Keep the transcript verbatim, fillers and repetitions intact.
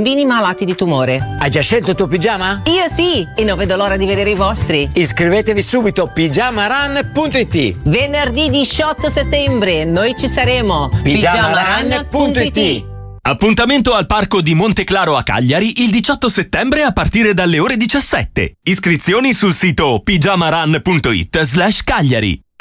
bambini malati di tumore. Hai già scelto il tuo pigiama? Io sì, e non vedo l'ora di vedere i vostri. Iscrivetevi subito pigiamaran punto it. Venerdì diciotto settembre, noi ci saremo. pigiamaran punto it. Appuntamento al Parco di Monteclaro a Cagliari il diciotto settembre a partire dalle ore diciassette. Iscrizioni sul sito pigiamaran punto it slash Cagliari.